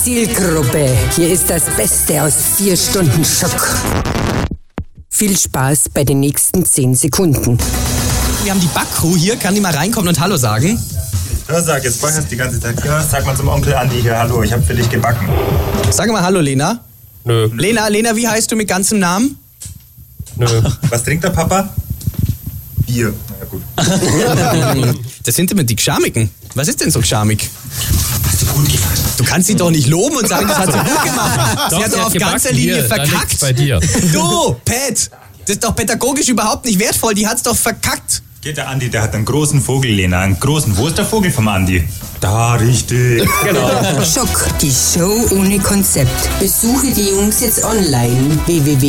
Zielgruppe, hier ist das Beste aus 4 Stunden Schock. Viel Spaß bei den nächsten 10 Sekunden. Wir haben die Backcrew hier, kann die mal reinkommen und Hallo sagen? Ja, sag, jetzt backst die ganze Zeit. Ja, sag mal zum Onkel Andi hier, hallo, ich hab für dich gebacken. Sag mal Hallo, Lena. Nö. Lena, wie heißt du mit ganzem Namen? Nö. Was trinkt der Papa? Bier. Na ja, gut. Das sind immer die Gschamigen. Was ist denn so gschamig? Hast du gut gemacht. Du kannst sie doch nicht loben und sagen, das hat sie gut gemacht. Doch, Sie hat sie doch hat auf gebacken. ganzer Linie Hier, da liegt's verkackt. bei dir. Du, Pat, das ist doch pädagogisch überhaupt nicht wertvoll. Die hat's doch verkackt. Geht der Andi, der hat einen großen Vogel, Lena. Einen großen. Wo ist der Vogel vom Andi? Da, richtig. Genau. Schock, die Show ohne Konzept. Besuche die Jungs jetzt online. www